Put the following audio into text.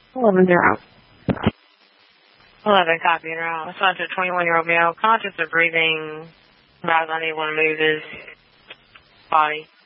11-0. 11, copy and route. Respond to a 21-year-old male, conscious of breathing, but unable to move his body.